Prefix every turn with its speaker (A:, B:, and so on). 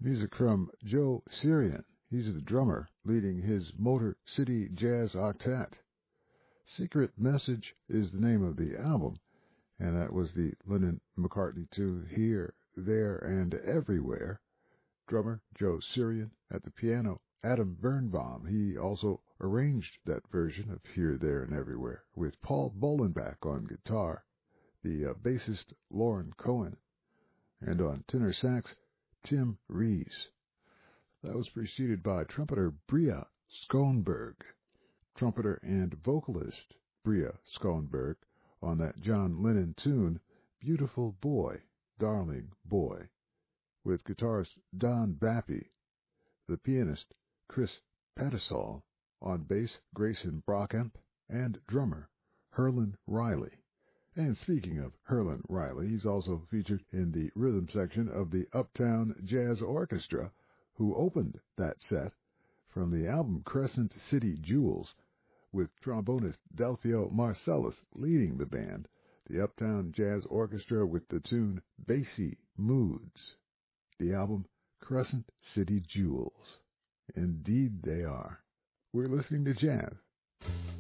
A: Music from Joe Sirian. He's the drummer leading his Motor City Jazz Octet. Secret Message is the name of the album, and that was the Lennon-McCartney tune Here, There, and Everywhere. Drummer Joe Sirian at the piano. Adam Birnbaum, he also arranged that version of Here, There, and Everywhere with Paul Bolenbach on guitar, the bassist Lauren Cohen, and on tenor sax, Tim Rees. That was preceded by trumpeter Bria Schoenberg, trumpeter and vocalist Bria Schoenberg on that John Lennon tune, Beautiful Boy, Darling Boy, with guitarist Don Bappy, the pianist Chris Pettisall, on bass Grayson Brockamp, and drummer Herlin Riley. And speaking of Herlin Riley, he's also featured in the rhythm section of the Uptown Jazz Orchestra, who opened that set from the album Crescent City Jewels, with trombonist Delphio Marcellus leading the band, the Uptown Jazz Orchestra with the tune Bassy Moods. The album Crescent City Jewels. Indeed they are. We're listening to jazz